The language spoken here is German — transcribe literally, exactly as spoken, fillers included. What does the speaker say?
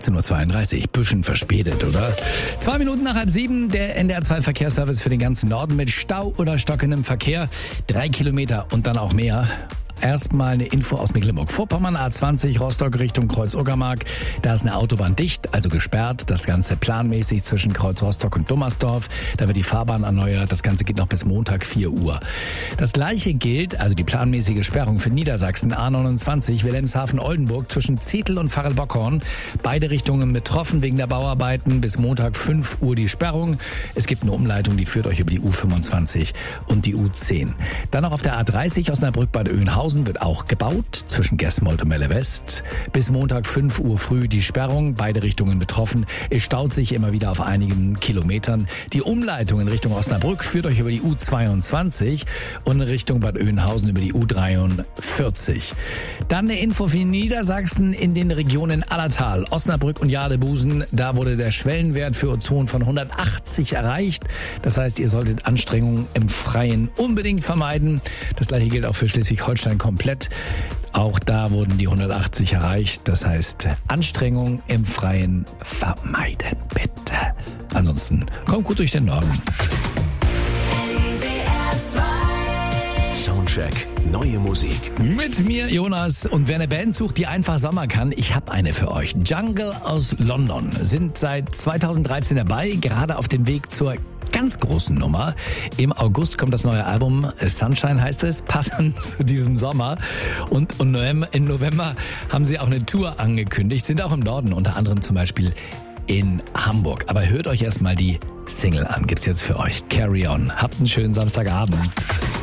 achtzehn Uhr zweiunddreißig, bisschen verspätet, oder? Zwei Minuten nach halb sieben, der N D R zwei Verkehrsservice für den ganzen Norden mit Stau oder stockendem Verkehr. Drei Kilometer und dann auch mehr. Erstmal eine Info aus Mecklenburg-Vorpommern, A zwanzig, Rostock Richtung Kreuz-Uckermark. Da ist eine Autobahn dicht, also gesperrt. Das Ganze planmäßig zwischen Kreuz-Rostock und Dummersdorf. Da wird die Fahrbahn erneuert. Das Ganze geht noch bis Montag vier Uhr. Das Gleiche gilt, also die planmäßige Sperrung für Niedersachsen, A neunundzwanzig, Wilhelmshaven-Oldenburg zwischen Zetel und Pfarrel-Bockhorn. Beide Richtungen betroffen wegen der Bauarbeiten. Bis Montag fünf Uhr die Sperrung. Es gibt eine Umleitung, die führt euch über die U fünfundzwanzig und die U zehn. Dann noch auf der A dreißig Osnabrück-Bad Oeynhausen wird auch gebaut, zwischen Gesmold und Melle West. Bis Montag fünf Uhr früh die Sperrung, beide Richtungen betroffen. Es staut sich immer wieder auf einigen Kilometern. Die Umleitung in Richtung Osnabrück führt euch über die U zweiundzwanzig und in Richtung Bad Oeynhausen über die U dreiundvierzig. Dann eine Info für Niedersachsen in den Regionen Allertal, Osnabrück und Jadebusen. Da wurde der Schwellenwert für Ozon von hundertachtzig erreicht. Das heißt, ihr solltet Anstrengungen im Freien unbedingt vermeiden. Das gleiche gilt auch für Schleswig-Holstein komplett. Auch da wurden die hundertachtzig erreicht. Das heißt, Anstrengung im Freien vermeiden, bitte. Ansonsten kommt gut durch den Norden. Soundcheck, neue Musik. Mit mir, Jonas. Und wer eine Band sucht, die einfach Sommer kann, ich habe eine für euch. Jungle aus London sind seit zweitausenddreizehn dabei, gerade auf dem Weg zur ganz großen Nummer. Im August kommt das neue Album, Sunshine heißt es, passend zu diesem Sommer. Und im November haben sie auch eine Tour angekündigt, sind auch im Norden, unter anderem zum Beispiel in Hamburg. Aber hört euch erstmal die Single an, gibt's jetzt für euch. Carry On. Habt einen schönen Samstagabend.